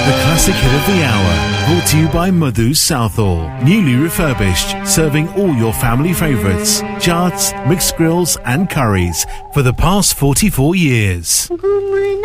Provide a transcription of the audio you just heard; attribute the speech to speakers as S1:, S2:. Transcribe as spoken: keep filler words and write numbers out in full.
S1: The classic hit of the hour, brought to you by Madhu's Southall. Newly refurbished, serving all your family favourites, chats, mixed grills and curries for the past forty-four years.